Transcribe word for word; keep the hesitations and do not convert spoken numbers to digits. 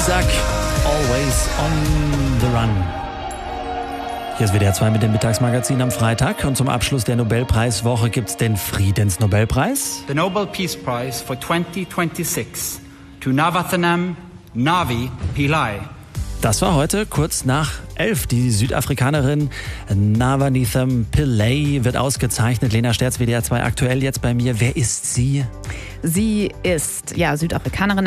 Isaac, Always on the Run. Hier ist W D R zwei mit dem Mittagsmagazin am Freitag. Und zum Abschluss der Nobelpreiswoche gibt es den Friedensnobelpreis. The Nobel Peace Prize for twenty twenty-six to Navathanam Navi Pillai. Das war heute kurz nach elf. Die Südafrikanerin Navanitham Pillay wird ausgezeichnet. Lena Sterz, W D R zwei aktuell jetzt bei mir. Wer ist sie? Sie ist ja Südafrikanerin.